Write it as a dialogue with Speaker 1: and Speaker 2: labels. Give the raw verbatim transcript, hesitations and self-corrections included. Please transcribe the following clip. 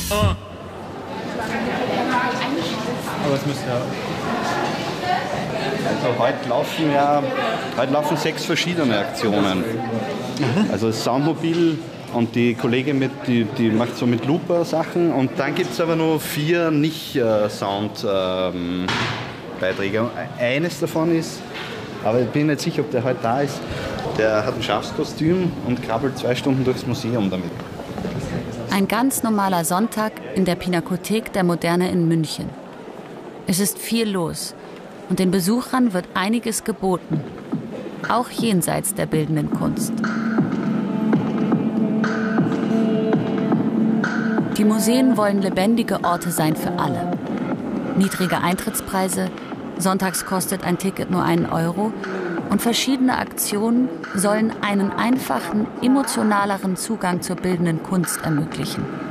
Speaker 1: Aber es müsste ja.
Speaker 2: Also heute laufen ja heute laufen sechs verschiedene Aktionen. Also das Soundmobil und die Kollegin mit, die, die macht so mit Looper Sachen und dann gibt es aber noch vier Nicht-Sound-Beiträge. Ähm, Eines davon ist, aber ich bin nicht sicher, ob der heute da ist, der hat ein Schafskostüm und krabbelt zwei Stunden durchs Museum damit.
Speaker 3: Ein ganz normaler Sonntag in der Pinakothek der Moderne in München. Es ist viel los und den Besuchern wird einiges geboten, auch jenseits der bildenden Kunst. Die Museen wollen lebendige Orte sein für alle. Niedrige Eintrittspreise, sonntags kostet ein Ticket nur einen Euro und verschiedene Aktionen sollen einen einfachen, emotionaleren Zugang zur bildenden Kunst ermöglichen.